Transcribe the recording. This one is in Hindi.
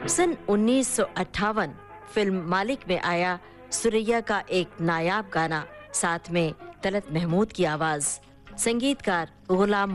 सन 1958 फिल्म मालिक में आया सुरैया का एक नायाब गाना, साथ में तलत महमूद की आवाज, संगीतकार गुलाम